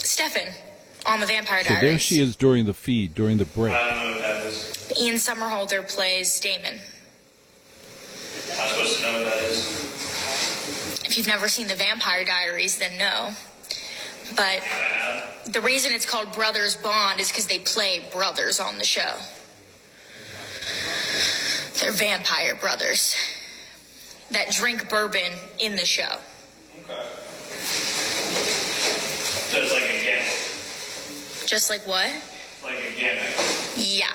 Stefan on the Vampire So Diaries. there she is during the feed, during the break. I don't know what that is. Ian Somerhalder plays Damon. I'm supposed to know what that is. If you've never seen the Vampire Diaries, then no. But the reason it's called Brothers Bond is because they play brothers on the show. They're vampire brothers that drink bourbon in the show. Okay. So it's like a gimmick. Just like what? Like a gimmick. Yeah.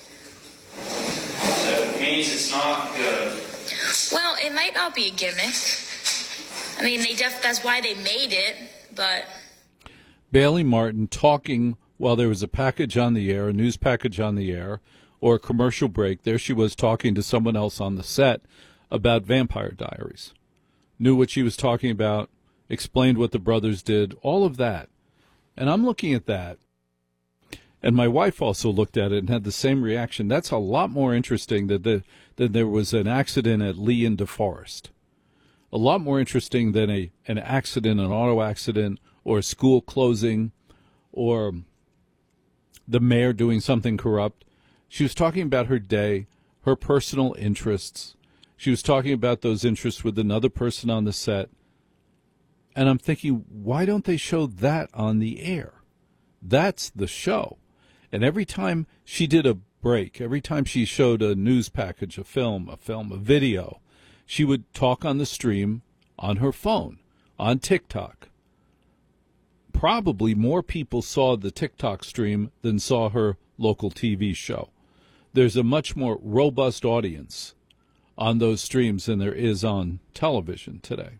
So it means it's not good. Well, it might not be a gimmick. I mean, that's why they made it, but... Bailey Martin talking while there was a package on the air, a news package on the air, or a commercial break. There she was talking to someone else on the set about Vampire Diaries. Knew what she was talking about, explained what the brothers did, all of that. And I'm looking at that, and my wife also looked at it and had the same reaction. That's a lot more interesting than there was an accident at Lee and DeForest. A lot more interesting than an accident, an auto accident, or a school closing, or the mayor doing something corrupt. She was talking about her day, her personal interests. She was talking about those interests with another person on the set. And I'm thinking, why don't they show that on the air? That's the show. And every time she did a break, every time she showed a news package, a film, a video, she would talk on the stream on her phone, on TikTok. Probably more people saw the TikTok stream than saw her local TV show. There's a much more robust audience on those streams than there is on television today.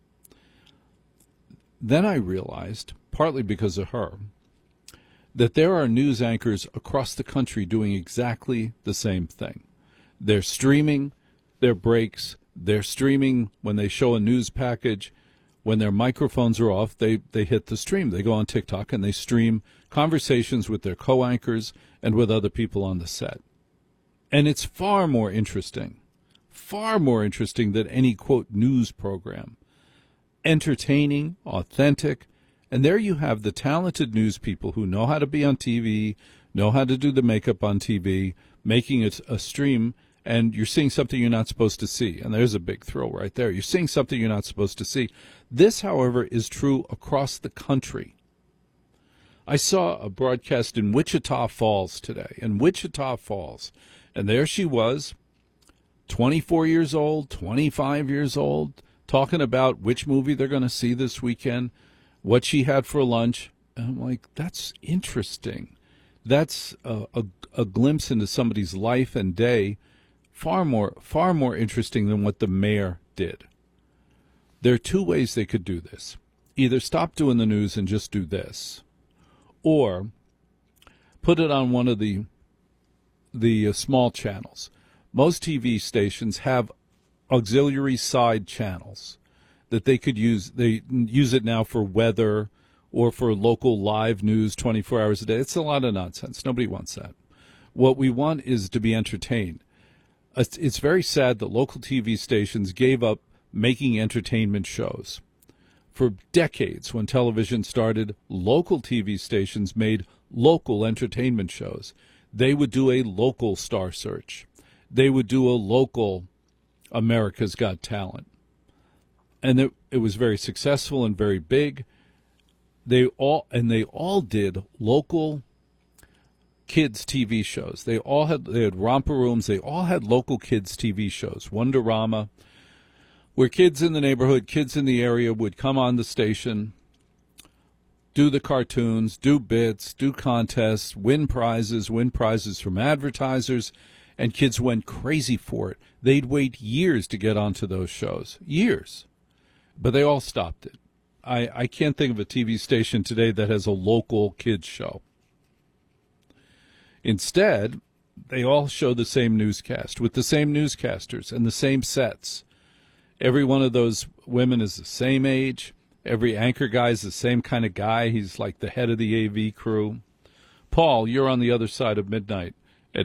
Then I realized, partly because of her, that there are news anchors across the country doing exactly the same thing. They're streaming their breaks. They're streaming when they show a news package. When their microphones are off, they hit the stream. They go on TikTok and they stream conversations with their co-anchors and with other people on the set. And it's far more interesting than any, quote, news program. Entertaining, authentic, and there you have the talented news people who know how to be on TV, know how to do the makeup on TV, making it a stream, and you're seeing something you're not supposed to see. And there's a big thrill right there. You're seeing something you're not supposed to see. This, however, is true across the country. I saw a broadcast in Wichita Falls today, and there she was, 24 years old, 25 years old, talking about which movie they're going to see this weekend, what she had for lunch. And I'm like, that's interesting. That's a glimpse into somebody's life and day, far more interesting than what the mayor did. There are two ways they could do this. Either stop doing the news and just do this, or put it on one of the small channels. Most TV stations have auxiliary side channels that they could use. They use it now for weather or for local live news 24 hours a day. It's a lot of nonsense. Nobody wants that. What we want is to be entertained. It's very sad that local TV stations gave up making entertainment shows. For decades, when television started, local TV stations made local entertainment shows. They would do a local Star Search. They would do a local America's Got Talent. And it was very successful and very big. They all did local kids TV shows. They had romper rooms. They all had local kids TV shows. Wonderama, where kids in the neighborhood, kids in the area would come on the station, do the cartoons, do bits, do contests, win prizes from advertisers, and kids went crazy for it. They'd wait years to get onto those shows. Years. But they all stopped it. I can't think of a TV station today that has a local kids show. Instead, they all show the same newscast with the same newscasters and the same sets. Every one of those women is the same age. Every anchor guy is the same kind of guy. He's like the head of the AV crew. Paul, you're on the other side of midnight at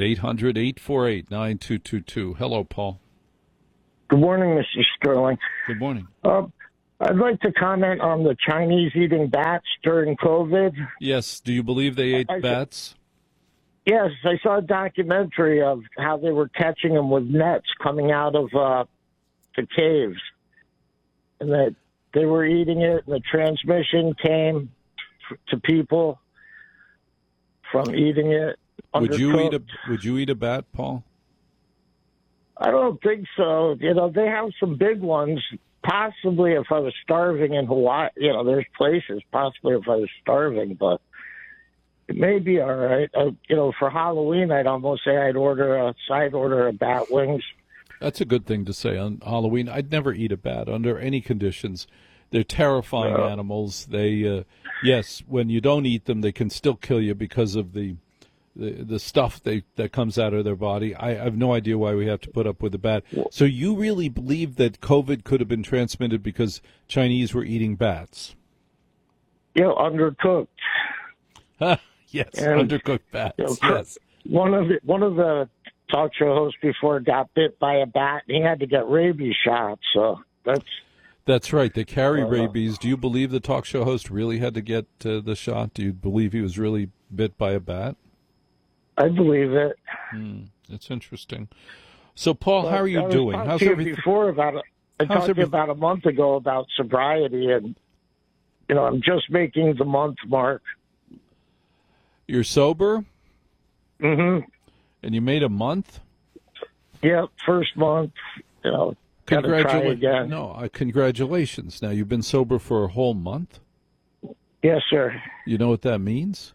800-848-9222. Hello, Paul. Good morning, Mr. Sterling. Good morning. I'd like to comment on the Chinese eating bats during COVID. Yes. Do you believe they ate I- bats? Yes, I saw a documentary of how they were catching them with nets coming out of the caves, and that they were eating it, and the transmission came to people from eating it. Would you undercooked. eat a bat, Paul? I don't think so. They have some big ones. Possibly if I was starving in Hawaii, there's places, possibly if I was starving, but it may be all right. For Halloween, I'd almost say I'd order a bat wings. That's a good thing to say on Halloween. I'd never eat a bat under any conditions. They're terrifying animals. They, yes, when you don't eat them, they can still kill you because of the stuff that comes out of their body. I have no idea why we have to put up with the bat. So you really believe that COVID could have been transmitted because Chinese were eating bats? Undercooked. Yes, And, undercooked bats. Yes. One of the talk show hosts before got bit by a bat, and he had to get rabies shots. So That's right. They carry rabies. Do you believe the talk show host really had to get the shot? Do you believe he was really bit by a bat? I believe it. That's interesting. So, Paul, how are you doing? How's everything? I talked to you about a month ago about sobriety, and I'm just making the month mark. You're sober? Mm-hmm. And you made a month? Yeah, first month. Gotta try again. Congratulations. Now, you've been sober for a whole month? Yes, sir. You know what that means?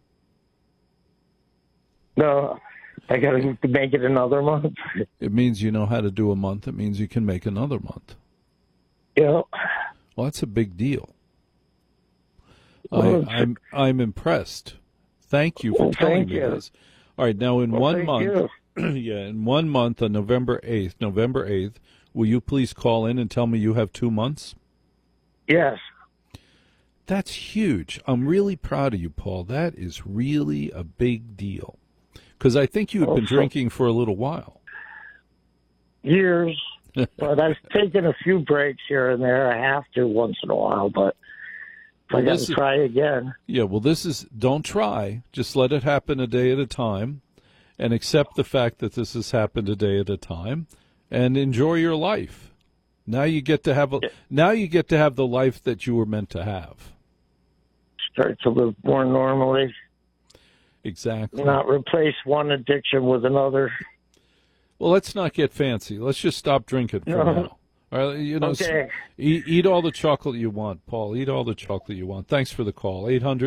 No, I got to make it another month. It means you know how to do a month. It means you can make another month. Yeah. Well, that's a big deal. Well, I'm impressed. Thank you for telling me this. All right, now in 1 month, in 1 month on November 8th, will you please call in and tell me you have 2 months? Yes. That's huge. I'm really proud of you, Paul. That is really a big deal. Because I think you had been drinking for a little while. Years. But I've taken a few breaks here and there. I have to once in a while, but I got to try again. Yeah, well, don't try. Just let it happen a day at a time and accept the fact that this has happened a day at a time and enjoy your life. Now you get to have the life that you were meant to have. Start to live more normally. Exactly. Not replace one addiction with another. Well, let's not get fancy. Let's just stop drinking for now. All right, Okay. Eat all the chocolate you want, Paul. Eat all the chocolate you want. Thanks for the call.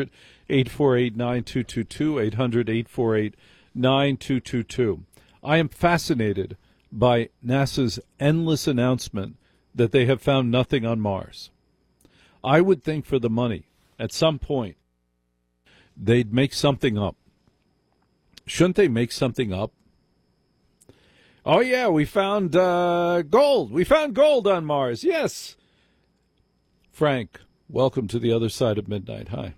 800-848-9222, 800-848-9222. I am fascinated by NASA's endless announcement that they have found nothing on Mars. I would think for the money, at some point, they'd make something up. Shouldn't they make something up? Oh, yeah, we found gold. We found gold on Mars. Yes. Frank, welcome to the other side of midnight. Hi.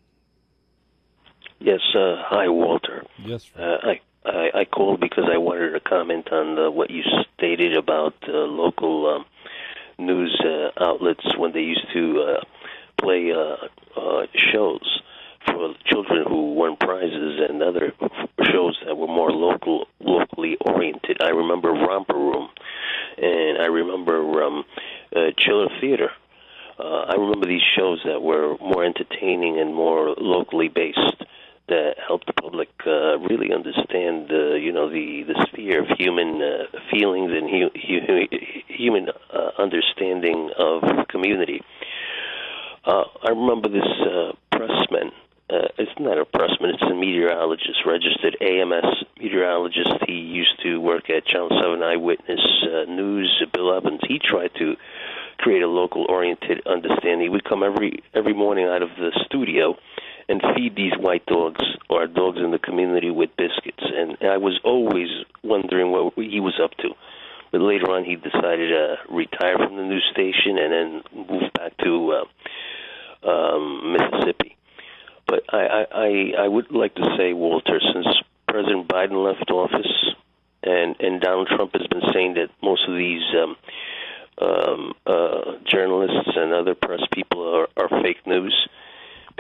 Yes, hi, Walter. Yes, Frank. I called because I wanted to comment on what you stated about local news outlets when they used to play shows for children who won prizes and other shows that were more locally oriented. I remember Romper Room, and I remember Chiller Theater. I remember these shows that were more entertaining and more locally based, that helped the public really understand, the sphere of human feelings and human understanding of community. I remember this pressman. It's not a pressman, it's a meteorologist, registered AMS meteorologist. He used to work at Channel 7 Eyewitness News, Bill Evans. He tried to create a local-oriented understanding. He would come every morning out of the studio and feed these white dogs or dogs in the community with biscuits. And I was always wondering what he was up to. But later on, he decided to retire from the news station and then move back to Mississippi. But I would like to say, Walter, since President Biden left office and Donald Trump has been saying that most of these journalists and other press people are fake news.